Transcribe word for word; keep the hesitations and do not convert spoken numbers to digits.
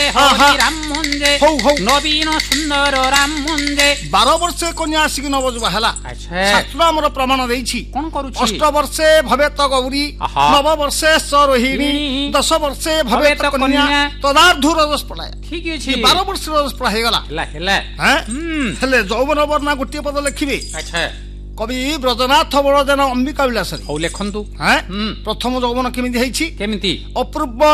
ହରି ରାମ ମଞ୍ଜେ ହଉ ହଉ ନବୀନ ସୁନ୍ଦର ରାମ ମଞ୍ଜେ ବାର ବର୍ଷେ କନ୍ୟା ଆସିକି ନବଯୁବା ହେଲା ଶାସ୍ତ୍ର ଆମର ପ୍ରମାଣ ଦେଇଛି କଣ କରୁଛି ଅଷ୍ଟ ବର୍ଷେ ଭବେତ ଗୌରୀ ଆହା। ନବ ବର୍ଷେ ସ ରୋହିଣୀ ଦଶ ବର୍ଷେ ଭବେତ ଭବେତ କନ୍ୟା କନ୍ୟା। ତଦାର୍ଦ୍ଧୁ ରଜସ୍ ପଳାୟ ଠିକ ଅଛି ଏ ବାର ବର୍ଷ ରଜସ୍ ପଳା ହେଇଗଲା ହେଲା ହେଲା ହେଁ? ହୁଁ ହେଲେ ଯୌବନ ବର୍ଣ୍ଣା ଗୋଟିଏ ପଦ ଲେଖିବେ ଆଚ୍ଛା କବି ବ୍ରଜନାଥ ବଳଦେନ ଅମ୍ବିକା ବିଳାସରେ ହଉ ଲେଖନ୍ତୁ ହେଁ ହୁଁ ପ୍ରଥମ ଯୌବନ କେମିତି ହେଇଛି କେମିତି ଅପୂର୍ବ